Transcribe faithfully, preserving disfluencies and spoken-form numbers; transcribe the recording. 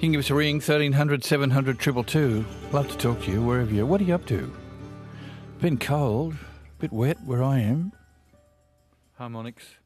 can give us a ring, thirteen hundred, seven hundred, two two two. Love to talk to you, wherever you are. What are you up to? Been cold, a bit wet where I am. Harmonics.